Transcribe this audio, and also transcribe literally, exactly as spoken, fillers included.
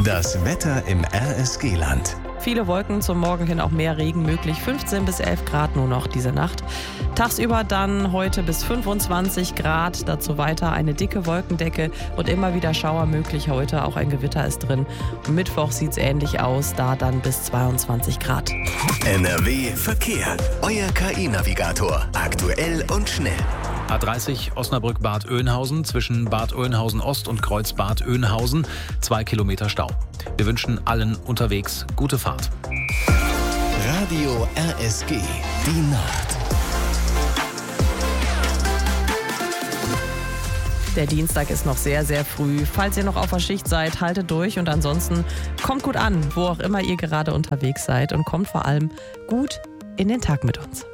Das Wetter im R S G-Land. Viele Wolken, zum Morgen hin auch mehr Regen möglich. fünfzehn bis elf Grad nur noch diese Nacht. Tagsüber dann heute bis fünfundzwanzig Grad. Dazu weiter eine dicke Wolkendecke und immer wieder Schauer möglich heute. Auch ein Gewitter ist drin. Und Mittwoch sieht es ähnlich aus, da dann bis zweiundzwanzig Grad. N R W Verkehr. Euer K I-Navigator. Aktuell und schnell. A dreißig Osnabrück-Bad Oeynhausen zwischen Bad Oeynhausen-Ost und Kreuz-Bad Oeynhausen. Zwei Kilometer Stau. Wir wünschen allen unterwegs gute Fahrt. Radio R S G. Die Nacht. Der Dienstag ist noch sehr, sehr früh. Falls ihr noch auf der Schicht seid, haltet durch und ansonsten kommt gut an, wo auch immer ihr gerade unterwegs seid und kommt vor allem gut in den Tag mit uns.